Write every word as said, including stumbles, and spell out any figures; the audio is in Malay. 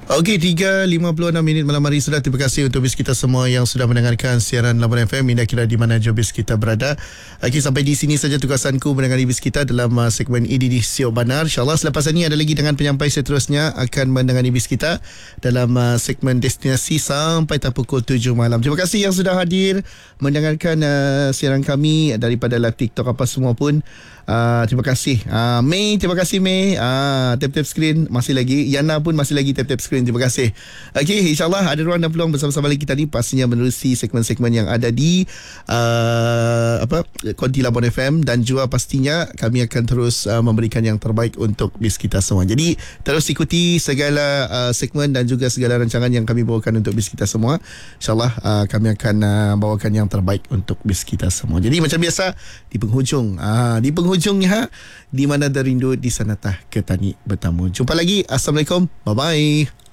Okey, tiga lima puluh enam minit malam hari sudah. Terima kasih untuk bis kita semua yang sudah mendengarkan siaran Labuan F M. Minda kira di mana je bis kita berada. Okey, sampai di sini saja tugasanku mendengari bis kita dalam uh, segmen ini di Siok Banar. InsyaAllah selepas ini ada lagi dengan penyampai seterusnya akan mendengari bis kita dalam uh, segmen destinasi sampai tak pukul tujuh malam. Terima kasih yang sudah hadir mendengarkan uh, siaran kami daripada live TikTok apa semua pun. Uh, terima kasih uh, May, terima kasih May. uh, Tap-tap screen masih lagi. Yana pun masih lagi tap-tap screen. Terima kasih. Okey, insyaAllah ada ruang dan peluang bersama-sama lagi tadi pastinya menerusi segmen-segmen yang ada di uh, apa Konti Labuan F M, dan juga pastinya kami akan terus uh, memberikan yang terbaik untuk bis kita semua. Jadi terus ikuti segala uh, segmen dan juga segala rancangan yang kami bawakan untuk bis kita semua. InsyaAllah uh, kami akan uh, bawakan yang terbaik untuk bis kita semua. Jadi macam biasa di penghujung uh, di penghujungnya, di mana ada rindu di sana tah ketani bertamu. Jumpa lagi. Assalamualaikum. Bye-bye.